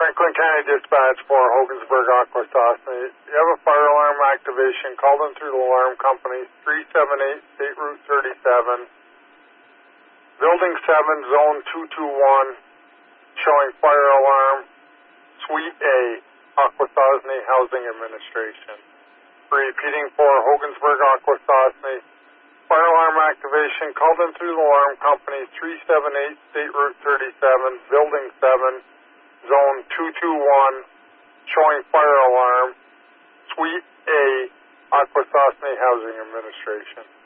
Franklin County Dispatch for Hogansburg, Aquasasne. You have a fire alarm activation. Call them through the alarm company, 378 State Route 37. Building 7, Zone 221, showing fire alarm, Suite A, Aquasasne Housing Administration. Repeating for Hogansburg, Aquasasne. Fire alarm activation. Call them through the alarm company, 378 State Route 37, Building 7, Zone 221, showing fire alarm, Suite A, Aquasasne Housing Administration.